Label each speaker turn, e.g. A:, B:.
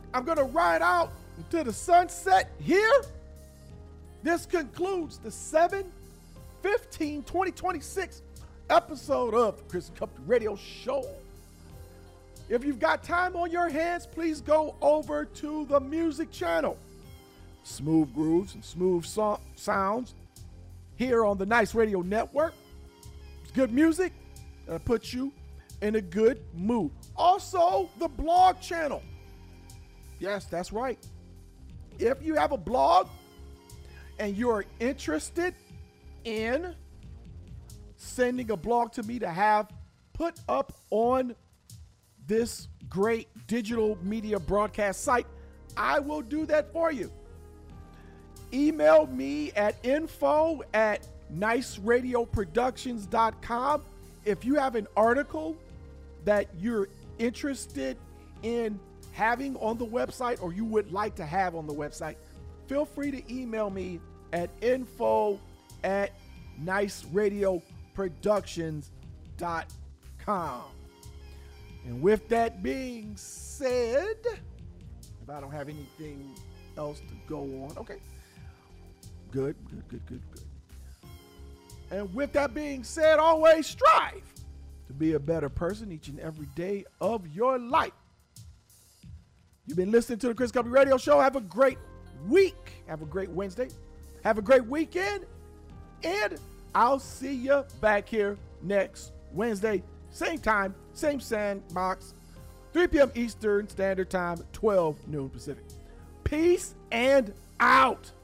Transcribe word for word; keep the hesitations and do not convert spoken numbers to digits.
A: I'm going to ride out until the sunset here. This concludes the seven fifteen twenty twenty-six episode of the Chris Company Radio Show. If you've got time on your hands, please go over to the music channel. Smooth grooves and smooth so- sounds here on the Nice Radio Network. It's good music that'll put you in a good mood. Also, the blog channel. Yes, that's right. If you have a blog and you're interested in sending a blog to me to have put up on this great digital media broadcast site, I will do that for you. Email me at info at nice radio productions dot com. If you have an article that you're interested in having on the website or you would like to have on the website, feel free to email me at info at nice radio productions dot com. And with that being said, if I don't have anything else to go on, okay. Good, good, good, good, good. And with that being said, always strive to be a better person each and every day of your life. You've been listening to the Chris Company Radio Show. Have a great week. Have a great Wednesday. Have a great weekend. And I'll see you back here next Wednesday. Same time, same sandbox. three p.m. Eastern Standard Time, twelve noon Pacific. Peace and out.